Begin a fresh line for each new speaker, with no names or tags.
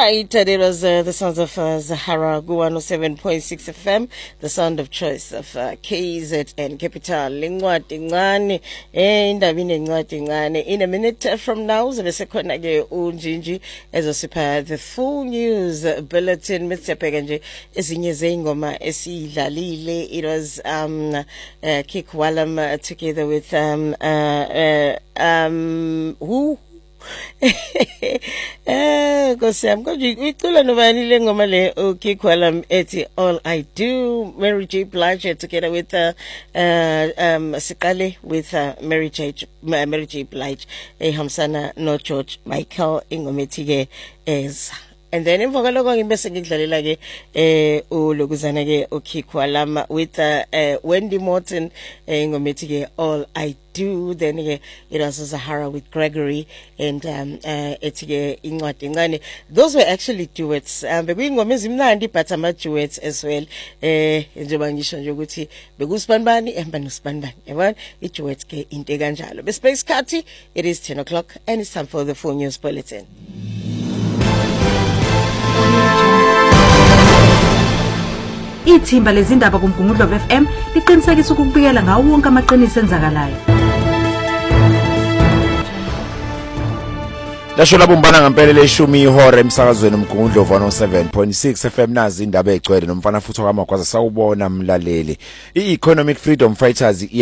right, it was the sounds of Zahara Guano 7.6 FM, the sound of choice of KZN Capital. Lingwati ngane, indabini ngwati ngane. In a minute from now, zebesekhona ke uNjinji ezosipha the full news bulletin. Mr. Peganje ezinye zeingoma esidlalile. It was Kick Wallam together with who? Because I'm going to tell nobody lengoma le okay kwalam eti all I do. Mary J. Blige together with Sikale with Mary J. Blige Hamsana no George Michael ingometige is. And then in Vogalogo in Bessigidlalage, Loguzanage, Okikwalam with Wendy Morton, Ngometige, all I do. Then it was Zahara with Gregory and Etige Ingwatingani. Those were actually duets. But we ngomezimna andi patama duets as well. Jobangisha Joguti, Beguspanbani, and Banuspanban. Evan, it duets ke Integanjalo. Bespace Kati, it is 10 o'clock and it's time for the full news bulletin.
Ithimba lezindaba kuMgungundlo FM liqinisekisa ukubikela ngawo wonke amaqiniso enzakalayo.
Lasho labumbana ngempela leshumi ihora emsakazweni uMgungundlo 107.6 FM nazi indaba egcwele nomfana futhi kwamagwaza sawubona mlaleli. I-Economic Freedom Fighters